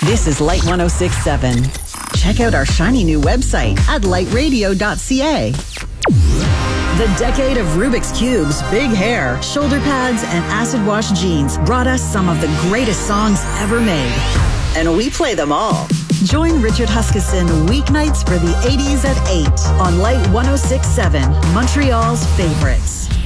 This is Light 106.7. Check out our shiny new website at lightradio.ca. The decade of Rubik's Cubes, big hair, shoulder pads, and acid wash jeans brought us some of the greatest songs ever made. And we play them all. Join Richard Huskisson weeknights for the 80s at 8 on Light 106.7, Montreal's favorites.